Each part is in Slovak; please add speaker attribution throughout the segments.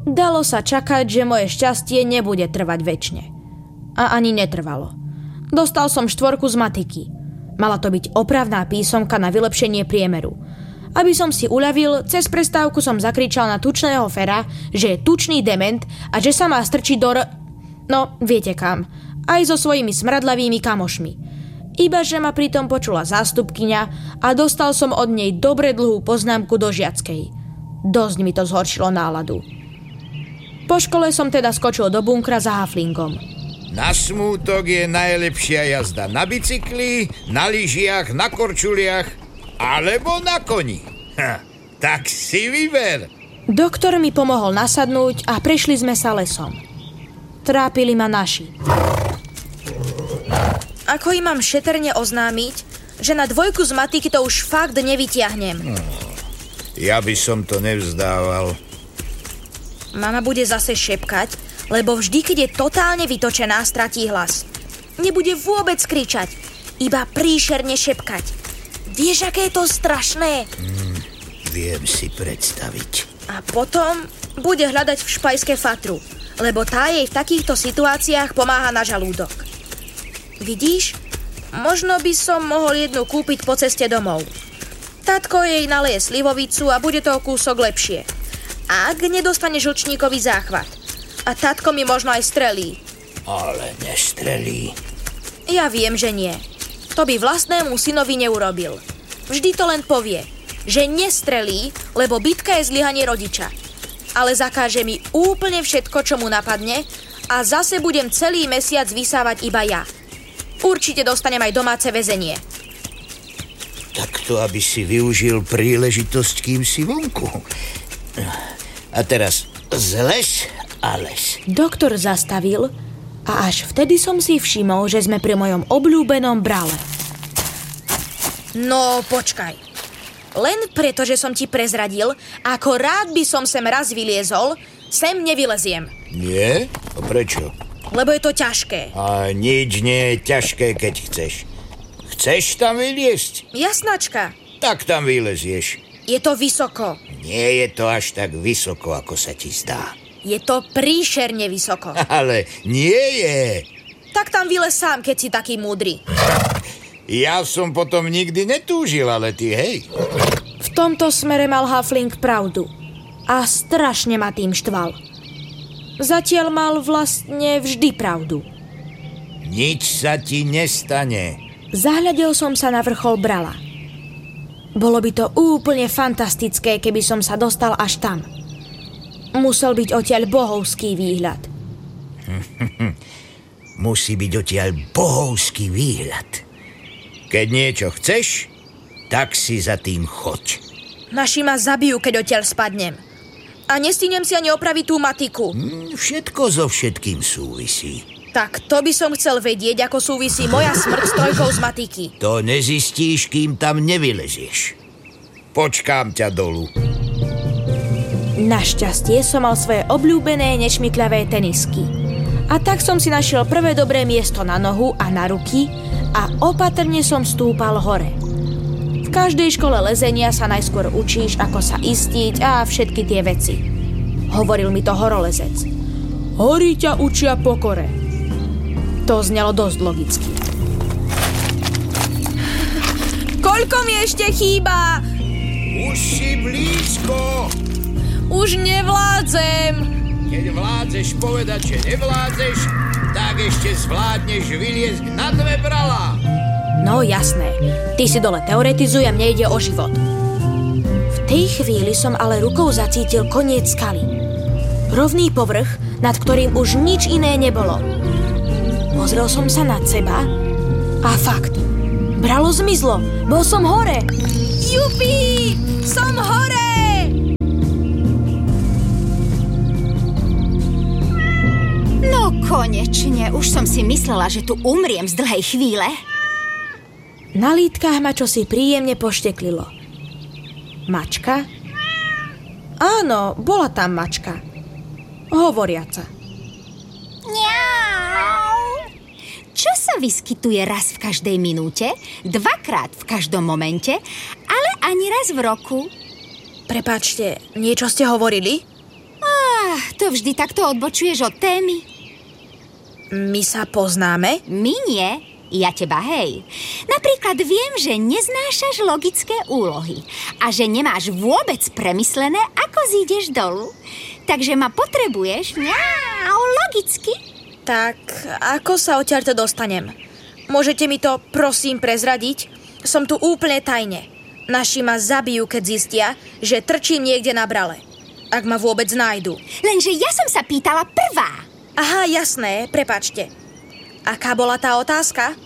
Speaker 1: Dalo sa čakať, že moje šťastie nebude trvať večne. A ani netrvalo. Dostal som 4 z matiky. Mala to byť opravná písomka na vylepšenie priemeru. Aby som si uľavil, cez prestávku som zakričal na tučného Fera, že je tučný dement a že sa má strčiť do No, viete kam. Aj so svojimi smradlavými kamošmi. Ibaže ma pritom počula zástupkyňa a dostal som od nej dobre dlhú poznámku do žiackej. Dosť mi to zhoršilo náladu. Po škole som teda skočil do bunkra za haflingom.
Speaker 2: Na smútok je najlepšia jazda na bicykli, na lyžiach, na korčuliach alebo na koni. Tak si vyber.
Speaker 1: Doktor mi pomohol nasadnúť a prešli sme sa lesom. Trápili ma naši. Ako im mám šetrne oznámiť, že na 2 z matiky to už fakt nevytiahnem?
Speaker 2: Ja by som to nevzdával.
Speaker 1: Mama bude zase šepkať, lebo vždy, keď je totálne vytočená, stratí hlas. Nebude vôbec kričať, iba príšerne šepkať. Vieš, aké je to strašné?
Speaker 2: Viem si predstaviť.
Speaker 1: A potom bude hľadať v špajske fatru, lebo tá jej v takýchto situáciách pomáha na žalúdok. Vidíš? Možno by som mohol jednu kúpiť po ceste domov. Tatko jej naleje slivovicu a bude to o kúsok lepšie. Ak nedostane žlčníkový záchvat. A tatko mi možno aj strelí.
Speaker 2: Ale nestrelí.
Speaker 1: Ja viem, že nie. To by vlastnému synovi neurobil. Vždy to len povie, že nestrelí, lebo bitka je zlyhanie rodiča. Ale zakáže mi úplne všetko, čo mu napadne a zase budem celý mesiac vysávať iba ja. Určite dostanem aj domáce väzenie.
Speaker 2: Takto, aby si využil príležitosť, kým si vonku. A teraz zles a les.
Speaker 1: Doktor zastavil a až vtedy som si všimol, že sme pri mojom obľúbenom brale. No, počkaj. Len preto, že som ti prezradil, ako rád by som sem raz vyliezol, sem nevyleziem.
Speaker 2: Nie? A prečo?
Speaker 1: Lebo je to ťažké.
Speaker 2: A nič nie je ťažké, keď chceš. Chceš tam vyliezť?
Speaker 1: Jasnačka.
Speaker 2: Tak tam vylezieš.
Speaker 1: Je to vysoko.
Speaker 2: Nie je to až tak vysoko, ako sa ti zdá.
Speaker 1: Je to príšerne vysoko.
Speaker 2: Ale nie je.
Speaker 1: Tak tam vylez sám, keď si taký múdry.
Speaker 2: Ja som potom nikdy netúžil, ale ty hej.
Speaker 1: V tomto smere mal Hafling pravdu. A strašne ma tým štval. Zatiaľ mal vlastne vždy pravdu.
Speaker 2: Nič sa ti nestane.
Speaker 1: Zahľadil som sa na vrchol brala. Bolo by to úplne fantastické, keby som sa dostal až tam. Musel byť odtiaľ bohovský výhľad.
Speaker 2: Musí byť odtiaľ bohovský výhľad. Keď niečo chceš, tak si za tým choď.
Speaker 1: Naši ma zabijú, keď odtiaľ spadnem. A nestínem si ani opraviť tú matiku.
Speaker 2: Všetko so všetkým súvisí.
Speaker 1: Tak to by som chcel vedieť, ako súvisí moja smrť s 3 z matiky.
Speaker 2: To nezistíš, kým tam nevylezieš. Počkám ťa dolu.
Speaker 1: Našťastie som mal svoje obľúbené nešmykľavé tenisky. A tak som si našiel prvé dobré miesto na nohu a na ruky a opatrne som stúpal hore. V každej škole lezenia sa najskôr učíš, ako sa istiť a všetky tie veci. Hovoril mi to horolezec. Hory ťa učia pokore. To znelo dosť logicky. Koľko mi ešte chýba?
Speaker 2: Už si blízko.
Speaker 1: Už nevládzem.
Speaker 2: Keď vládzeš povedať, že nevládzeš, tak ešte zvládneš vyliezť na 2 bralá.
Speaker 1: No jasné, ty si dole teoretizuj a mne ide o život. V tej chvíli som ale rukou zacítil koniec skaly. Rovný povrch, nad ktorým už nič iné nebolo. Pozrel som sa nad seba a fakt, bralo zmizlo, bol som hore. Jupi, som hore!
Speaker 3: No konečne, už som si myslela, že tu umriem z dlhej chvíle.
Speaker 1: Na lítkach ma čosi príjemne pošteklilo. Mačka? Áno, bola tam mačka. Hovoriaca.
Speaker 3: Čo sa vyskytuje raz v každej minúte, 2-krát v každom momente, ale ani raz v roku?
Speaker 1: Prepáčte, niečo ste hovorili?
Speaker 3: to vždy takto odbočuješ od témy?
Speaker 1: My sa poznáme?
Speaker 3: My nie, ja teba hej. Napríklad viem, že neznášaš logické úlohy a že nemáš vôbec premyslené, ako zídeš dolu. Takže ma potrebuješ logicky.
Speaker 1: Tak, ako sa odtiaľto dostanem? Môžete mi to, prosím, prezradiť? Som tu úplne tajne. Naši ma zabijú, keď zistia, že trčím niekde na brale. Ak ma vôbec nájdu.
Speaker 3: Lenže ja som sa pýtala prvá.
Speaker 1: Aha, jasné, prepáčte. Aká bola tá otázka?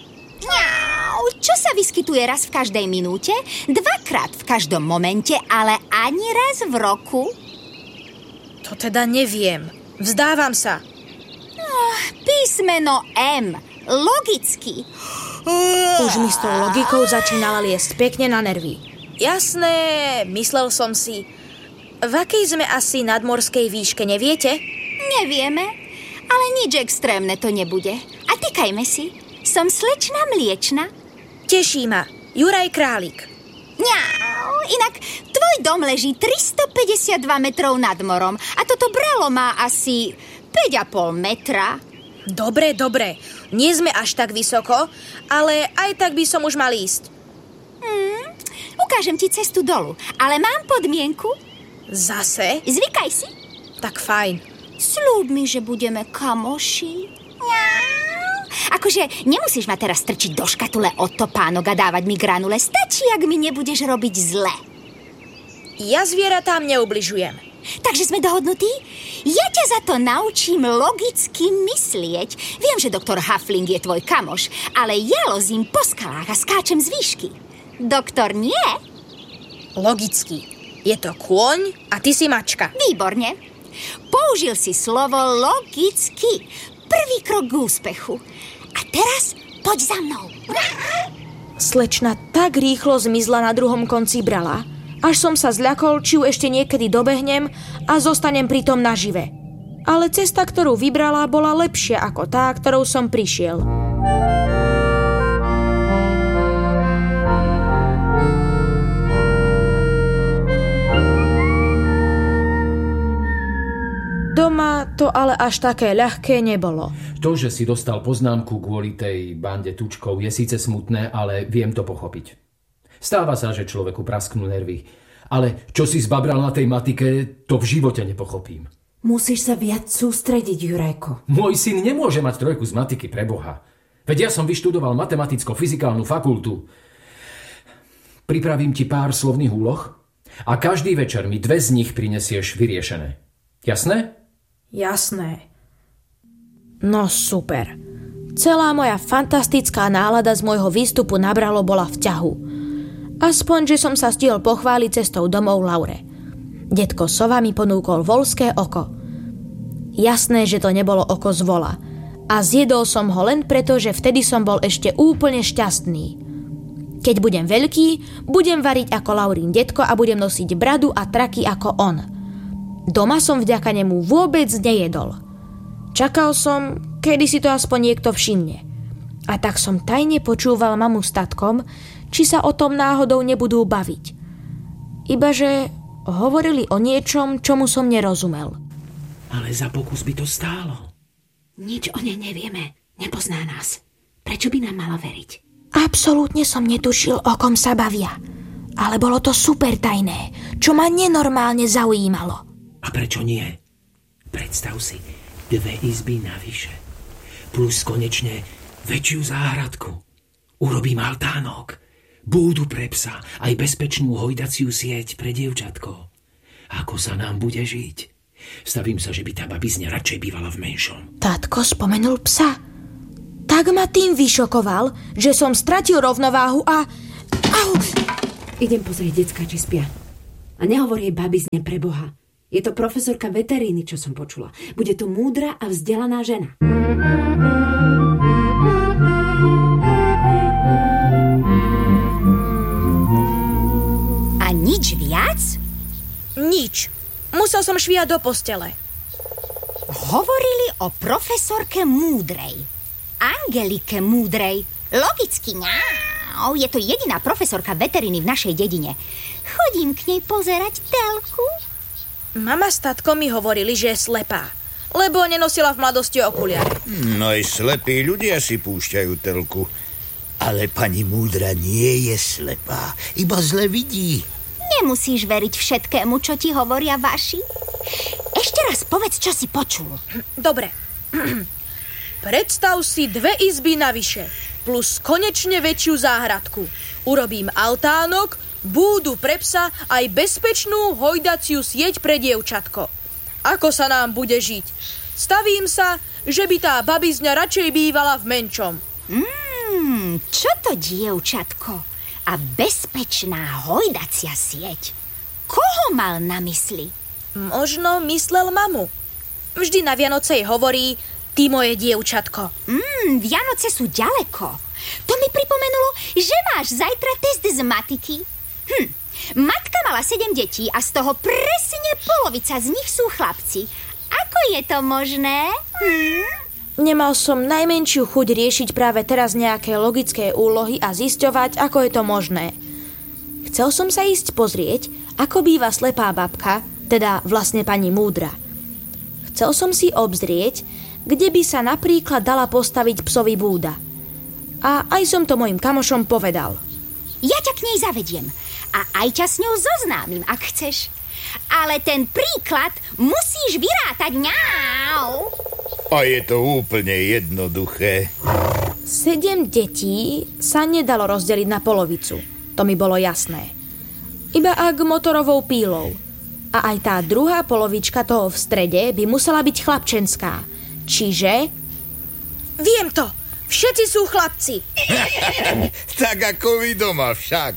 Speaker 3: Čo sa vyskytuje raz v každej minúte, 2-krát v každom momente, ale ani raz v roku?
Speaker 1: To teda neviem. Vzdávam sa.
Speaker 3: Písmeno M. Logicky.
Speaker 1: Už mi s tou logikou začínala liesť pekne na nervy. Jasné, myslel som si. V akej sme asi nadmorskej výške, neviete?
Speaker 3: Nevieme, ale nič extrémne to nebude. A tykajme si. Som slečna mliečna.
Speaker 1: Teší ma. Juraj Králik.
Speaker 3: Inak tvoj dom leží 352 metrov nad morom a toto bralo má asi 5,5 metra.
Speaker 1: Dobre. Nie sme až tak vysoko, ale aj tak by som už mal ísť.
Speaker 3: Ukážem ti cestu dolu, ale mám podmienku.
Speaker 1: Zase?
Speaker 3: Zvykaj si.
Speaker 1: Tak fajn.
Speaker 3: Sľúb mi, že budeme kamoši. Akože nemusíš ma teraz strčiť do škatule od topánok a dávať mi granule. Stačí, ak mi nebudeš robiť zle.
Speaker 1: Ja zvieratám neubližujem.
Speaker 3: Takže sme dohodnutí? Ja ťa za to naučím logicky myslieť. Viem, že doktor Huffling je tvoj kamoš, ale ja lozím po skalách a skáčem z výšky. Doktor nie?
Speaker 1: Logicky. Je to kôň a ty si mačka.
Speaker 3: Výborne. Použil si slovo logicky. Prvý krok k úspechu. A teraz poď za mnou.
Speaker 1: Slečna tak rýchlo zmizla na druhom konci brala, až som sa zľakol, či ju ešte niekedy dobehnem a zostanem pritom nažive. Ale cesta, ktorú vybrala, bola lepšia ako tá, ktorou som prišiel. Doma to ale až také ľahké nebolo.
Speaker 4: To, že si dostal poznámku kvôli tej bande tučkov, je síce smutné, ale viem to pochopiť. Stáva sa, že človeku prasknú nervy. Ale čo si zbabral na tej matike, to v živote nepochopím.
Speaker 5: Musíš sa viac sústrediť, Jurajko.
Speaker 4: Môj syn nemôže mať 3 z matiky, preboha. Veď ja som vyštudoval matematicko-fyzikálnu fakultu. Pripravím ti pár slovných úloh a každý večer mi 2 z nich prinesieš vyriešené. Jasné?
Speaker 1: Jasné. No super. Celá moja fantastická nálada z môjho výstupu na bralo bola v ťahu. Aspoň, že som sa stihol pochváliť cestou domov Laure. Detko Sova mi ponúkol voľské oko. Jasné, že to nebolo oko z vola. A zjedol som ho len preto, že vtedy som bol ešte úplne šťastný. Keď budem veľký, budem variť ako Laurín detko a budem nosiť bradu a traky ako on. Doma som vďaka nemu vôbec nejedol. Čakal som, kedy si to aspoň niekto všimne. A tak som tajne počúval mamu s tatkom, či sa o tom náhodou nebudú baviť. Ibaže hovorili o niečom, čomu som nerozumel.
Speaker 4: Ale za pokus by to stálo.
Speaker 5: Nič o nej nevieme. Nepozná nás. Prečo by nám mala veriť?
Speaker 1: Absolútne som netušil, o kom sa bavia. Ale bolo to super tajné, čo ma nenormálne zaujímalo.
Speaker 4: A prečo nie? Predstav si, 2 izby navyše. Plus konečne väčšiu záhradku. Urobím altánok, búdu pre psa, aj bezpečnú hojdaciu sieť pre dievčatko. Ako sa nám bude žiť? Stavím sa, že by tá babizňa radšej bývala v menšom.
Speaker 1: Tatko spomenul psa. Tak ma tým vyšokoval, že som stratil rovnováhu a... Au!
Speaker 5: Idem pozrieť decka, či spia. A nehovor jej babizne, pre Boha. Je to profesorka veteríny, čo som počula. Bude to múdra a vzdelaná žena.
Speaker 3: A nič viac?
Speaker 1: Nič. Musel som švíjať do postele.
Speaker 3: Hovorili o profesorke múdrej. Angelike múdrej. Logicky, je to jediná profesorka veteriny v našej dedine. Chodím k nej pozerať telku.
Speaker 1: Mama s tatkom mi hovorili, že je slepá, lebo nenosila v mladosti okuliare.
Speaker 2: No aj slepí ľudia si púšťajú telku. Ale pani múdra nie je slepá, iba zle vidí.
Speaker 3: Nemusíš veriť všetkému, čo ti hovoria vaši. Ešte raz povedz, čo si počul.
Speaker 1: Dobre. Predstav si 2 izby navyše, plus konečne väčšiu záhradku. Urobím altánok, búdu pre psa aj bezpečnú hojdaciu sieť pre dievčatko. Ako sa nám bude žiť? Stavím sa, že by tá babizňa radšej bývala v menčom.
Speaker 3: Čo to dievčatko? A bezpečná hojdacia sieť? Koho mal na mysli?
Speaker 1: Možno myslel mamu. Vždy na Vianoce jej hovorí: ty moje dievčatko.
Speaker 3: Vianoce sú ďaleko. To mi pripomenulo, že máš zajtra test z matiky. Matka mala 7 detí a z toho presne polovica z nich sú chlapci. Ako je to možné?
Speaker 1: Nemal som najmenšiu chuť riešiť práve teraz nejaké logické úlohy a zisťovať, ako je to možné. Chcel som sa ísť pozrieť, ako býva slepá babka, teda vlastne pani múdra. Chcel som si obzrieť, kde by sa napríklad dala postaviť psovi búda. A aj som to mojim kamošom povedal.
Speaker 3: Ja ťa k nej zavediem a aj ťa s ňou zoznámim, ak chceš. Ale ten príklad musíš vyrátať. Ňau!
Speaker 2: A je to úplne jednoduché.
Speaker 1: 7 detí sa nedalo rozdeliť na polovicu. To mi bolo jasné. Iba ak motorovou pílou. A aj tá druhá polovička toho v strede by musela byť chlapčenská. Čiže... Viem to! Všetci sú chlapci!
Speaker 2: Tak ako vy doma však.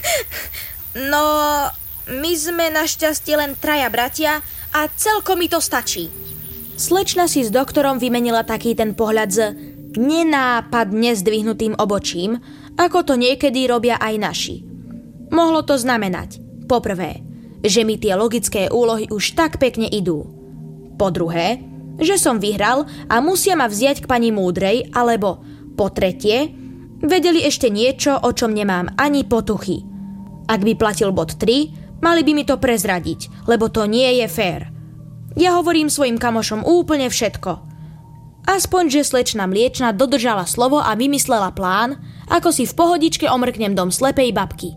Speaker 1: No, my sme našťastie len 3 bratia a celkom mi to stačí. Slečna si s doktorom vymenila taký ten pohľad s nenápadne zdvihnutým obočím, ako to niekedy robia aj naši. Mohlo to znamenať, po prvé, že mi tie logické úlohy už tak pekne idú. Po druhé, že som vyhral a musia ma vziať k pani múdrej, alebo po tretie, vedeli ešte niečo, o čom nemám ani potuchy. Ak by platil bod 3, mali by mi to prezradiť, lebo to nie je fér. Ja hovorím svojim kamošom úplne všetko. Aspoň, že slečna mliečna dodržala slovo a vymyslela plán, ako si v pohodičke omrknem dom slepej babky.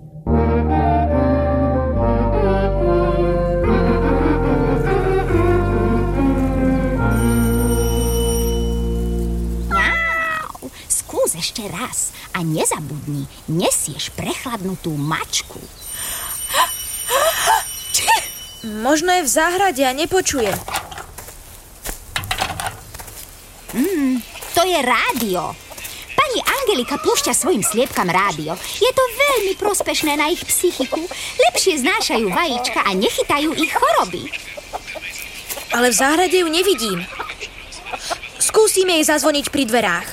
Speaker 3: Skús ešte raz a nezabudni, nesieš prechladnutú mačku.
Speaker 1: Možno je v záhrade a nepočujem.
Speaker 3: To je rádio. Pani Angelika púšťa svojim sliepkam rádio. Je to veľmi prospešné na ich psychiku. Lepšie znášajú vajíčka a nechytajú ich choroby.
Speaker 1: Ale v záhrade ju nevidím. Skúsime jej zazvoniť pri dverách.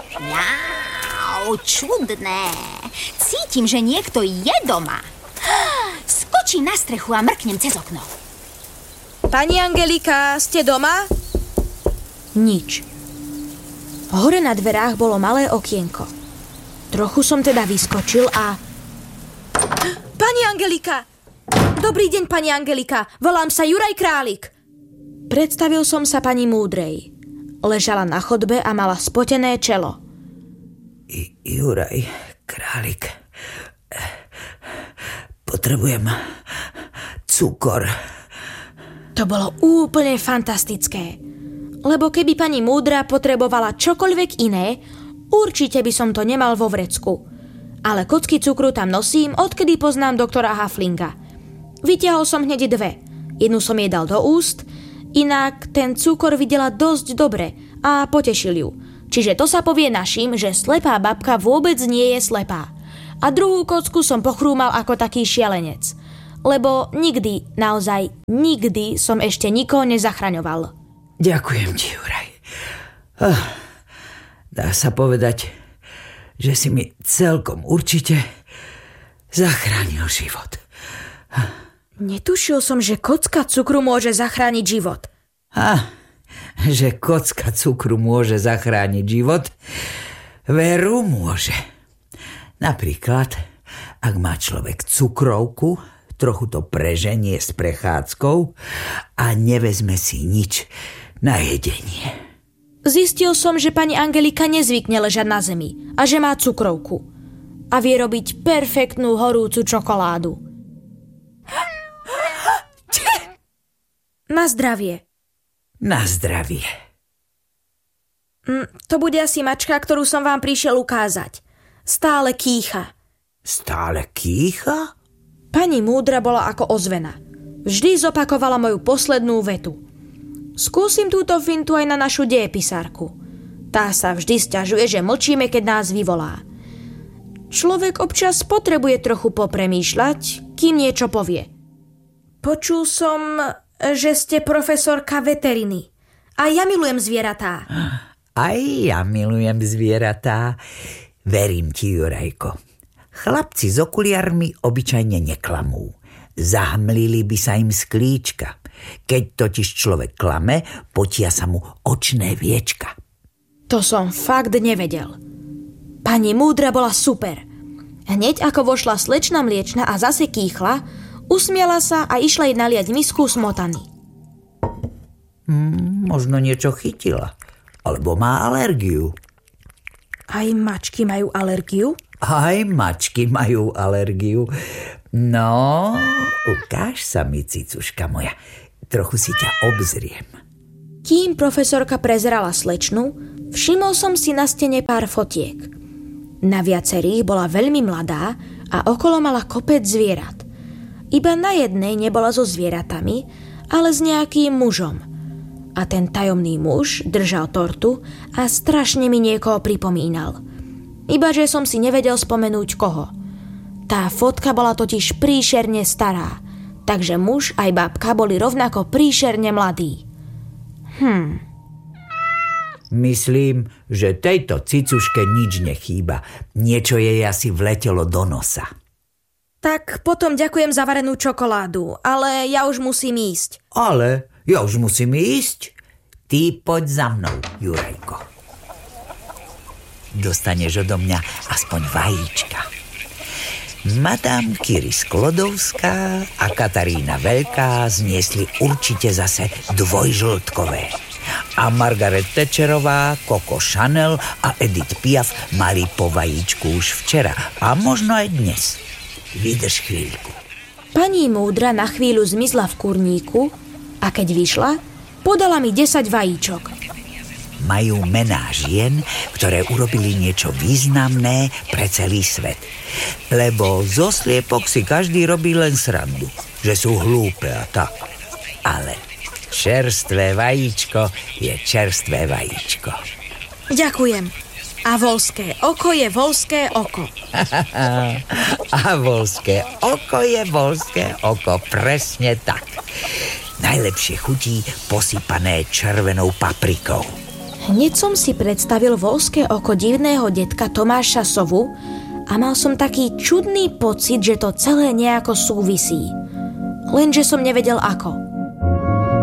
Speaker 3: Čudné. Cítim, že niekto je doma. Skočím na strechu a mrknem cez okno.
Speaker 1: Pani Angelika, ste doma? Nič. Hore na dverách bolo malé okienko. Trochu som teda vyskočil a... Pani Angelika! Dobrý deň, pani Angelika. Volám sa Juraj Králik. Predstavil som sa pani múdrej. Ležala na chodbe a mala spotené čelo.
Speaker 6: Juraj Králik. Potrebujem cukor.
Speaker 1: To bolo úplne fantastické. Lebo keby pani múdra potrebovala čokoľvek iné, určite by som to nemal vo vrecku. Ale kocky cukru tam nosím, odkedy poznám doktora Haflinga. Vytiahol som hneď 2. Jednu som jej dal do úst, inak ten cukor videla dosť dobre a potešil ju. Čiže to sa povie našim, že slepá babka vôbec nie je slepá. A druhú kocku som pochrúmal ako taký šialenec. Lebo nikdy, naozaj nikdy som ešte nikoho nezachraňoval.
Speaker 6: Ďakujem ti, Juraj. Dá sa povedať, že si mi celkom určite zachránil život.
Speaker 1: Netušil som, že kocka cukru môže zachrániť život.
Speaker 6: Že kocka cukru môže zachrániť život? Veru môže. Napríklad, ak má človek cukrovku, trochu to preženie s prechádzkou a nevezme si nič na jedenie.
Speaker 1: Zistil som, že pani Angelika nezvykne ležať na zemi a že má cukrovku. A vie robiť perfektnú horúcu čokoládu. Na zdravie.
Speaker 6: Na zdravie.
Speaker 1: To bude asi mačka, ktorú som vám prišiel ukázať. Stále kýcha.
Speaker 6: Stále kýcha?
Speaker 1: Pani múdra bola ako ozvena. Vždy zopakovala moju poslednú vetu. Skúsim túto fintu aj na našu dejepisárku. Tá sa vždy sťažuje, že mlčíme, keď nás vyvolá. Človek občas potrebuje trochu popremýšľať, kým niečo povie. Počul som, že ste profesorka veteriny. A ja milujem zvieratá.
Speaker 6: Aj ja milujem zvieratá. Verím ti, Jurajko. Chlapci s okuliarmi obyčajne neklamú. Zahmlili by sa im sklíčka. Keď totiž človek klame, potia sa mu očné viečka.
Speaker 1: To som fakt nevedel. Pani múdra bola super. Hneď ako vošla slečna mliečna a zase kýchla, usmiala sa a išla jej naliať misku smotany.
Speaker 6: Možno niečo chytila. Alebo má alergiu.
Speaker 1: Aj mačky majú alergiu?
Speaker 6: Aj mačky majú alergiu. No, ukáž sa mi, cicuška moja. Trochu si ťa obzriem.
Speaker 1: Kým profesorka prezerala slečnu, všimol som si na stene pár fotiek. Na viacerých bola veľmi mladá a okolo mala kopec zvierat. Iba na jednej nebola so zvieratami, ale s nejakým mužom. A ten tajomný muž držal tortu a strašne mi niekoho pripomínal. Ibaže som si nevedel spomenúť koho. Tá fotka bola totiž príšerne stará, takže muž aj babka boli rovnako príšerne mladí.
Speaker 6: Myslím, že tejto cicuške nič nechýba. Niečo jej asi vletelo do nosa.
Speaker 1: Tak potom ďakujem za varenú čokoládu, ale ja už musím ísť.
Speaker 6: Ale ja už musím ísť? Ty poď za mnou, Jurajko. Dostaneš odo mňa aspoň vajíčka. Madame Curie Sklodovská a Katarína Veľká zniesli určite zase dvojžltkové. A Margaret Thatcherová, Coco Chanel a Edith Piaf mali po vajíčku už včera a možno aj dnes. Vydrž chvíľku.
Speaker 1: Pani múdra na chvíľu zmizla v kurníku a keď vyšla, podala mi 10 vajíčok.
Speaker 6: Majú mená žien, ktoré urobili niečo významné pre celý svet. Lebo zo sliepok si každý robí len srandu, že sú hlúpe a tak. Ale čerstvé vajíčko je čerstvé vajíčko.
Speaker 1: Ďakujem. A voľské oko je voľské oko.
Speaker 6: A voľské oko je voľské oko, presne tak. Najlepšie chutí posypané červenou paprikou.
Speaker 1: Hneď som si predstavil voľské oko divného detka Tomáša Sovu a mal som taký čudný pocit, že to celé nejako súvisí. Lenže som nevedel ako.